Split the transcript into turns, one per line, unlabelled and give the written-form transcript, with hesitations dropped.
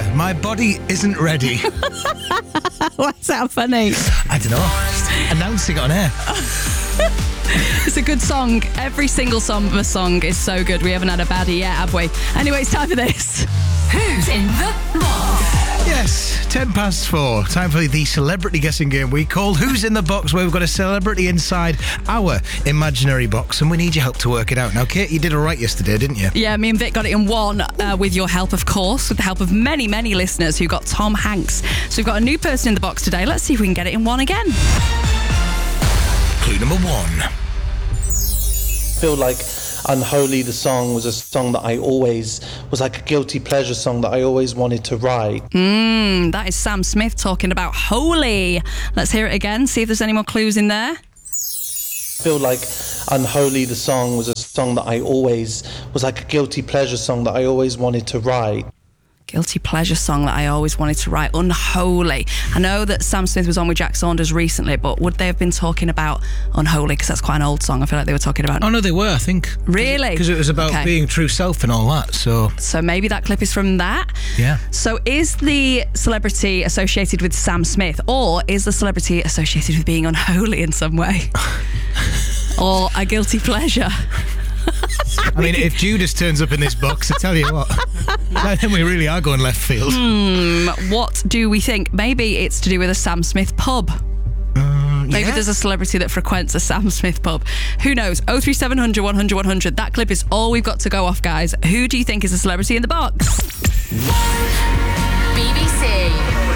However, my body isn't ready.
Why's that funny?
I don't know. Just announcing it on air.
It's a good song. Every single song is so good. We haven't had a baddie yet, have we? Anyway, it's time for this.
Who's in the box?
Yes, 4:10. Time for the celebrity guessing game we call Who's in the Box, where we've got a celebrity inside our imaginary box, and we need your help to work it out. Now, Kate, you did all right yesterday, didn't you?
Yeah, me and Vic got it in one with your help, of course, with the help of many, many listeners who got Tom Hanks. So we've got a new person in the box today. Let's see if we can get it in one again.
Clue number 1.
I feel like Unholy, the song, was a song that I always was like a guilty pleasure song that I always wanted to write.
That is Sam Smith talking about Holy. Let's hear it again, see if there's any more clues in there.
I feel like Unholy, the song, was a song that I always was like a guilty pleasure song that I always wanted to write.
Guilty pleasure song that I always wanted to write. Unholy. I know that Sam Smith was on with Jack Saunders recently, but would they have been talking about Unholy? Because that's quite an old song. I feel like they were talking about...
Oh, no, they were, I think.
Really?
Because it was about being true self and all that, so...
So maybe that clip is from that?
Yeah.
So is the celebrity associated with Sam Smith, or is the celebrity associated with being unholy in some way? Or a guilty pleasure?
I mean, if Judas turns up in this box, I tell you what, then we really are going left field.
What do we think? Maybe it's to do with a Sam Smith pub. Maybe there's a celebrity that frequents a Sam Smith pub. Who knows? 03700 100 100. That clip is all we've got to go off, guys. Who do you think is a celebrity in the box?